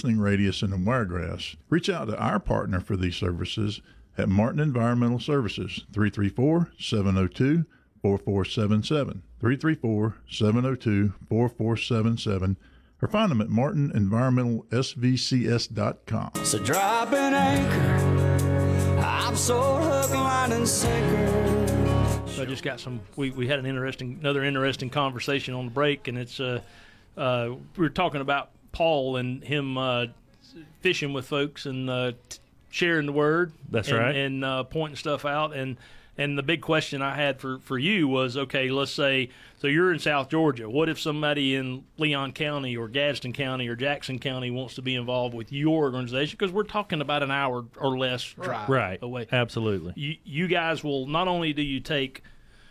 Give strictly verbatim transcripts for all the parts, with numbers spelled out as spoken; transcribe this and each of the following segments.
listening radius in the Wiregrass, reach out to our partner for these services at Martin Environmental Services, three three four, seven oh two, four four seven seven, three three four, seven oh two, four four seven seven, or find them at martin environmental s v c s dot com. So drop an anchor, I'm so hook, line, and sinker. So I just got some, we, we had an interesting, another interesting conversation on the break, and it's, uh, uh, we were talking about Paul and him uh, fishing with folks and uh, t- sharing the word. That's and, right. And uh, pointing stuff out. And and the big question I had for, for you was, okay, let's say, so you're in South Georgia. What if somebody in Leon County or Gadsden County or Jackson County wants to be involved with your organization? Because we're talking about an hour or less drive right. away. Absolutely. You, you guys will, not only do you take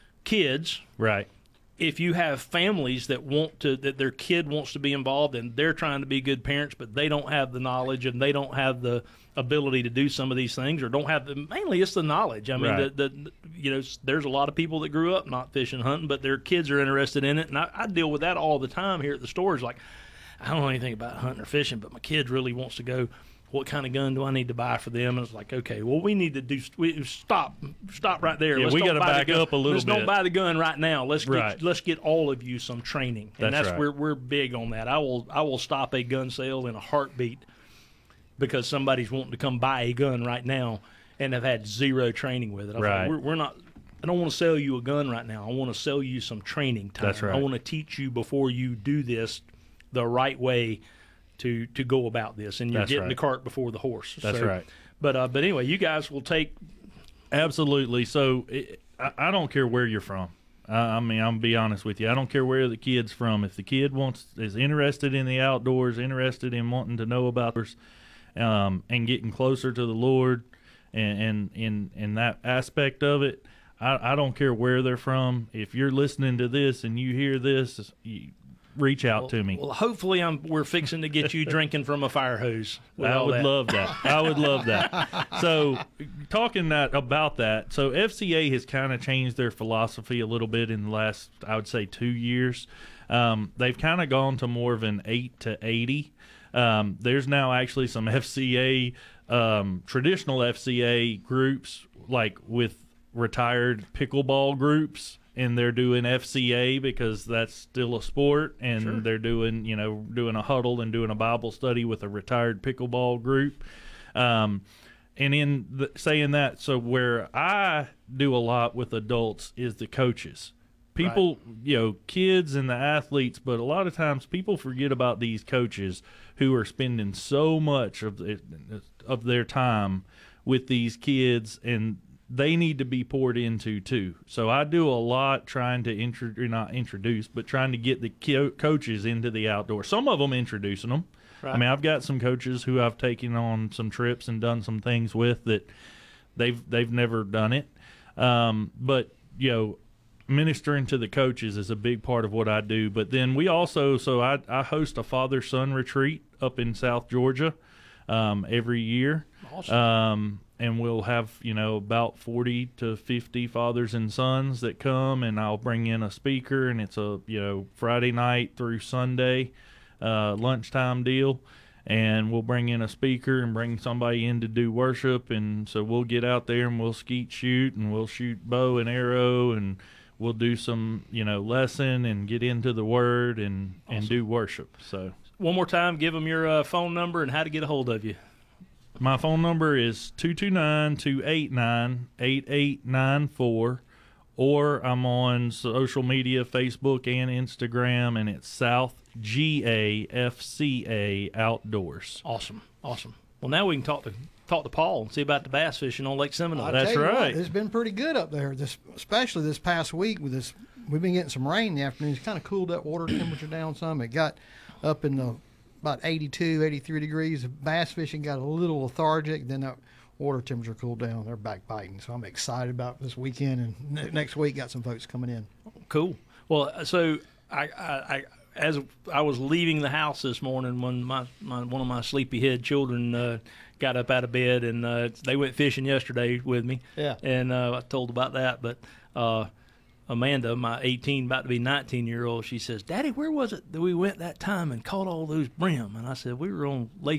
kids. Right. If you have families that want to, that their kid wants to be involved and they're trying to be good parents, but they don't have the knowledge and they don't have the ability to do some of these things, or don't have the, mainly it's the knowledge. I mean, Right. the, the, you know, there's a lot of people that grew up not fishing, hunting, but their kids are interested in it. And I, I deal with that all the time here at the stores. Like, I don't know anything about hunting or fishing, but my kid really wants to go. What kind of gun do I need to buy for them? And it's like, okay, well, we need to do we, stop, stop right there. Yeah, Let's we don't gotta buy the back gun. up a little Let's bit. don't buy the gun right now. Let's get, Right. let's get all of you some training, and That's that's, right. where we're big on that. I will I will stop a gun sale in a heartbeat because somebody's wanting to come buy a gun right now and have had zero training with it. I was like, Right. we're, we're not. I don't want to sell you a gun right now. I want to sell you some training time. That's right. I want to teach you before you do this the right way to to go about this, and you're That's getting right. the cart before the horse. That's So, right. But uh, but anyway, you guys will take. Absolutely. So it, I, I don't care where you're from. I, I mean, I'm gonna be honest with you. I don't care where the kid's from. If the kid wants is interested in the outdoors, interested in wanting to know about this, um, and getting closer to the Lord, and and in in that aspect of it, I, I don't care where they're from. If you're listening to this and you hear this, you, reach out to me. Well, hopefully, I'm. We're fixing to get you drinking from a fire hose. with I all would that. love that. I would love that. So, talking that about that, so F C A has kind of changed their philosophy a little bit in the last, I would say, two years. Um, they've kind of gone to more of an eight to eighty. Um, there's now actually some F C A, um, traditional F C A groups, like with retired pickleball groups. And they're doing F C A because that's still a sport, and Sure. they're doing, you know, doing a huddle and doing a Bible study with a retired pickleball group. Um, and in the, saying that, so where I do a lot with adults is the coaches. People, you know, kids and the athletes, but a lot of times people forget about these coaches who are spending so much of the, of their time with these kids, and they need to be poured into too. So I do a lot trying to intro, not introduce, but trying to get the co- coaches into the outdoors. Some of them introducing them. Right. I mean, I've got some coaches who I've taken on some trips and done some things with that they've they've never done it. Um, but you know, ministering to the coaches is a big part of what I do. But then we also, so I, I host a father-son retreat up in South Georgia um, every year. Awesome. Um, and we'll have, you know, about forty to fifty fathers and sons that come, and I'll bring in a speaker, and it's a, you know, Friday night through Sunday uh, lunchtime deal. And we'll bring in a speaker and bring somebody in to do worship. And so we'll get out there and we'll skeet shoot, and we'll shoot bow and arrow, and we'll do some, you know, lesson and get into the word and, Awesome. and do worship. So One more time, give them your uh, phone number and how to get a hold of you. my phone number is two two nine, two eight nine, eight eight nine four, or I'm on social media, Facebook and Instagram, and it's South G A F C A Outdoors. Awesome, awesome. Well, now we can talk to talk to Paul and see about the bass fishing on Lake Seminole. I'll That's tell you what, right. it's been pretty good up there, this, especially this past week with this. We've been getting some rain in the afternoon. It's kind of cooled that water temperature down some. It got up in the about eighty-two, eighty-three degrees. Bass fishing got a little lethargic. Then that water temperature cooled down. They're back biting. So I'm excited about this weekend. And ne- next week, got some folks coming in. Cool. Well, so I, I, I as I was leaving the house this morning, when my, my one of my sleepyhead children uh, got up out of bed, and uh, they went fishing yesterday with me. Yeah. And uh, I told about that, but uh, Amanda, my eighteen, about to be nineteen year old, she says, "Daddy, where was it that we went that time and caught all those brim?" And I said, "We were on Lake